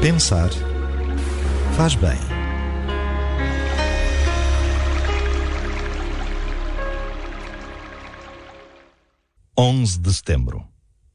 Pensar faz bem. (11 de setembro).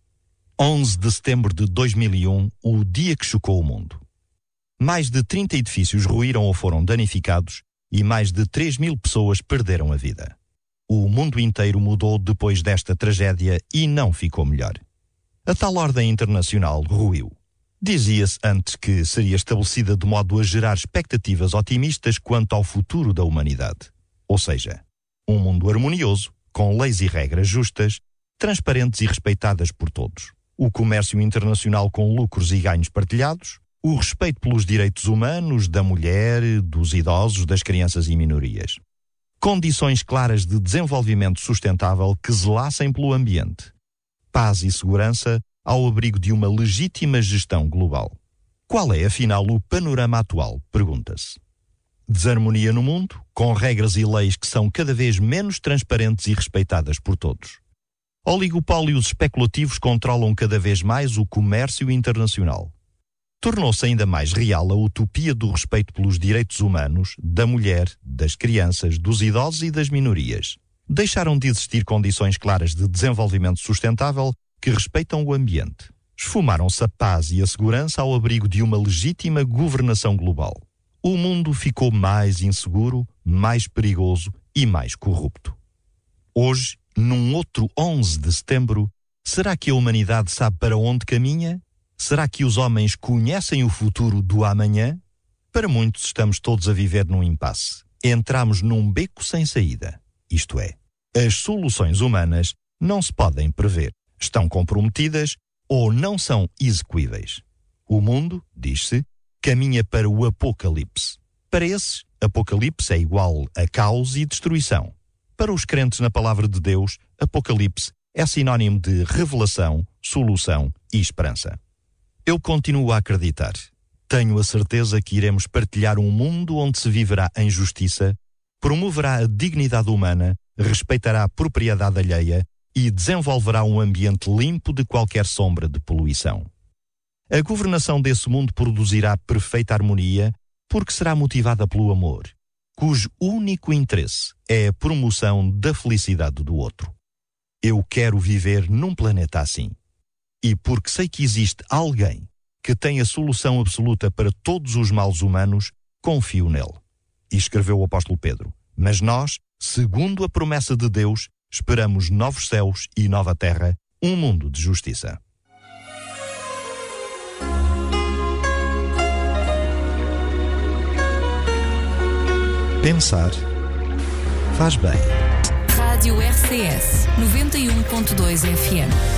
11 de setembro de 2001, o dia que chocou o mundo. Mais de 30 edifícios ruíram ou foram danificados e mais de 3.000 pessoas perderam a vida. O mundo inteiro mudou depois desta tragédia e não ficou melhor. A tal ordem internacional ruiu. Dizia-se antes que seria estabelecida de modo a gerar expectativas otimistas quanto ao futuro da humanidade. Ou seja, um mundo harmonioso, com leis e regras justas, transparentes e respeitadas por todos. O comércio internacional com lucros e ganhos partilhados, o respeito pelos direitos humanos da mulher, dos idosos, das crianças e minorias. Condições claras de desenvolvimento sustentável que zelassem pelo ambiente. Paz e segurança ao abrigo de uma legítima gestão global. Qual é, afinal, o panorama atual? Pergunta-se. Desarmonia no mundo, com regras e leis que são cada vez menos transparentes e respeitadas por todos. Oligopólios especulativos controlam cada vez mais o comércio internacional. Tornou-se ainda mais real a utopia do respeito pelos direitos humanos, da mulher, das crianças, dos idosos e das minorias. Deixaram de existir condições claras de desenvolvimento sustentável que respeitam o ambiente. Esfumaram-se a paz e a segurança ao abrigo de uma legítima governação global. O mundo ficou mais inseguro, mais perigoso e mais corrupto. Hoje, num outro 11 de setembro, será que a humanidade sabe para onde caminha? Será que os homens conhecem o futuro do amanhã? Para muitos estamos todos a viver num impasse. Entramos num beco sem saída. Isto é, as soluções humanas não se podem prever. Estão comprometidas ou não são execuíveis. O mundo, diz-se, caminha para o apocalipse. Para esses, apocalipse é igual a caos e destruição. Para os crentes na palavra de Deus, apocalipse é sinónimo de revelação, solução e esperança. Eu continuo a acreditar. Tenho a certeza que iremos partilhar um mundo onde se viverá em justiça, promoverá a dignidade humana, respeitará a propriedade alheia e desenvolverá um ambiente limpo de qualquer sombra de poluição. A governação desse mundo produzirá perfeita harmonia porque será motivada pelo amor, cujo único interesse é a promoção da felicidade do outro. Eu quero viver num planeta assim. E porque sei que existe alguém que tem a solução absoluta para todos os males humanos, confio nele. E escreveu o apóstolo Pedro. Mas nós, segundo a promessa de Deus, esperamos novos céus e nova terra, um mundo de justiça. Pensar faz bem. Rádio RCS 91.2 FM.